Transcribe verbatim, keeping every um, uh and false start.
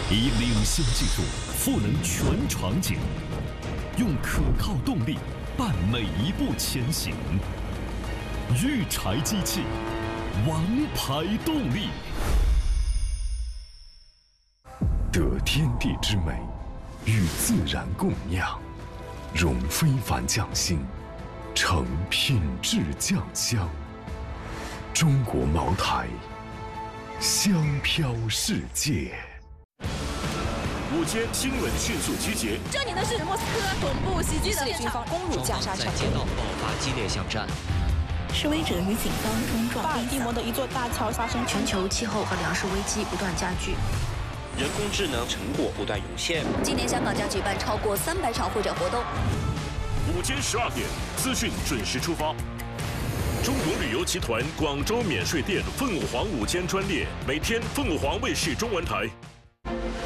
以领先技术赋能全场景，用可靠动力伴每一步前行。育柴机器，王牌动力。得天地之美，与自然共酿，融非凡匠心，成品质酱香。中国茅台，香飘世界。 午间新闻迅速集结。 这里呢是莫斯科恐怖袭击的现场，攻入加沙城， 在街道爆发激烈巷战。 示威者与警方冲撞。 巴尔的摩的一座大桥发生全球气候和粮食危机不断加剧， 人工智能成果不断涌现。 今年香港将举办超过三百场会展活动。 午间十二点，资讯准时出发。中国旅游集团广州免税店凤凰午间专列，每天凤凰卫视中文台。